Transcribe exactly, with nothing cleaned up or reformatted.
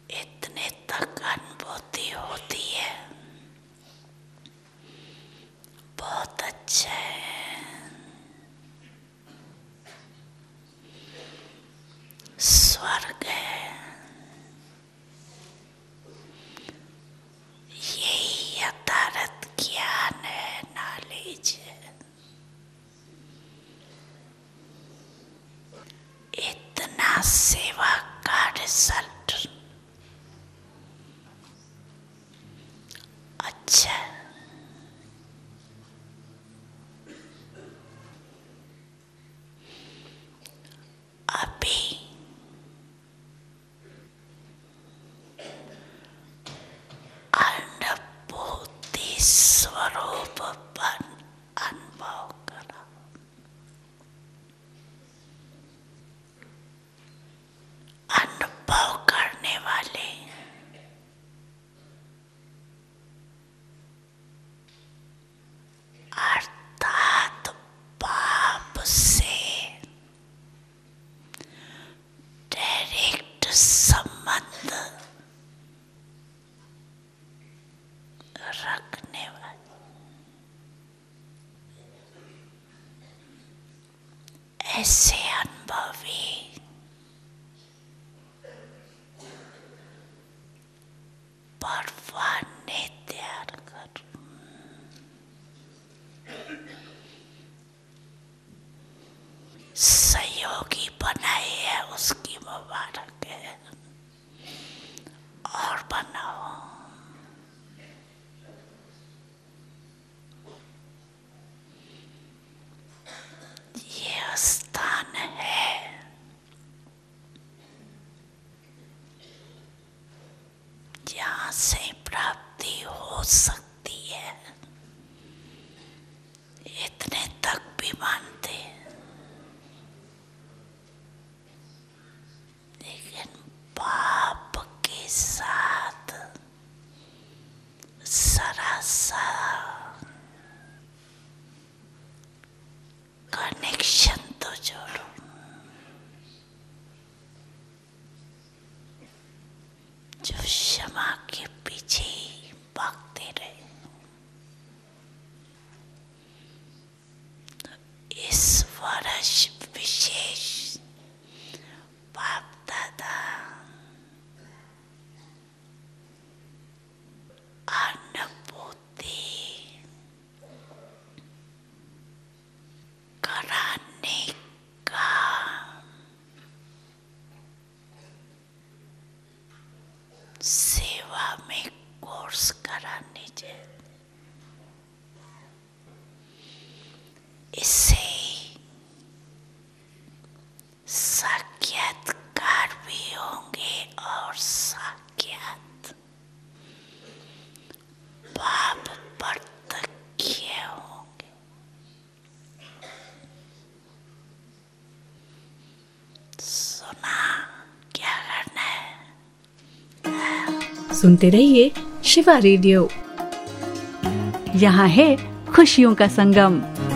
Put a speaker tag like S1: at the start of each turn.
S1: इतने तक अनुभूति होती है, बहुत अच्छा है। स्वर्ग है, यही यथार्थ ज्ञान है, नॉलेज है। इतना सेवा का रिजल्ट अच्छा। अभी अनुभूति स्वरूप पर अनुभव करो। अनुभव करने वाले अर्थात पाप से डायरेक्ट संबंध रखने वाले, ऐसे अनुभवी परवाने तैयार करो। सहयोगी बनाए है, उसकी मुबारक है, और बनाओ। ये स्थान है जहाँ से प्राप्ति हो सकती है। इतने तक भी मानते हैं, लेकिन पाप के साथ सरासर कनेक्शन तो जोड़ो। जो क्षमा के पीछे भागते रहे, तो इस वर्ष विशेष बाप दादा अनुभूति कराने का सेवा में कोर्स कराने चाहिए। इससे साक्षात्कार भी होंगे और साक्षात पाप प्रत्यक्ष होंगे। सुना, क्या करना है?
S2: सुनते रहिए शिवा रेडियो। यहाँ है खुशियों का संगम।